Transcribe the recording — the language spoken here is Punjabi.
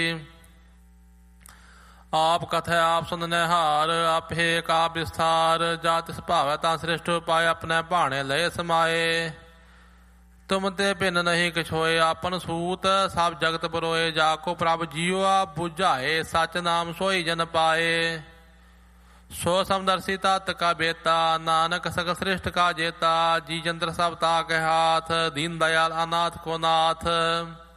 ਆਪ ਕਥੈ ਆਪ ਸੁਨਨੈ ਹਾਰ, ਆਪੇ ਕਾ ਵਿਸਥਾਰ। ਜਾ ਤਿਸ ਭਾਵੈ ਤਾਂ ਸ੍ਰਿਸ਼ਟ ਉਪਾਏ, ਆਪਣੇ ਭਾਣੇ ਲਏ ਸਮਾਏ। ਤੁਮ ਤੇ ਭਿੰਨ ਨਹੀਂ ਕਿਛ ਹੋਏ, ਆਪਨ ਸੂਤ ਸਭ ਜਗਤ ਬਰੋਏ। ਜਾ ਕੋ ਪ੍ਰਭ ਜੀਵਾ ਬੁਝਾਏ, ਸਚ ਨਾਮ ਸੋਈ ਜਨ ਪਾਏ। ਸੋ ਸਮਦਰਸੀ ਤਤ ਕਾ ਬੇਤਾ, ਨਾਨਕ ਸਕ ਸ੍ਰਿਸ਼ਟ ਕਾ ਜੇਤਾ। ਜੀ ਜੰਤਰ ਸਭ ਤਾ ਕੇ ਹਾਥ, ਦੀਨ ਦਇਆਲ ਅਨਾਥ ਕੋ ਨਾਥ।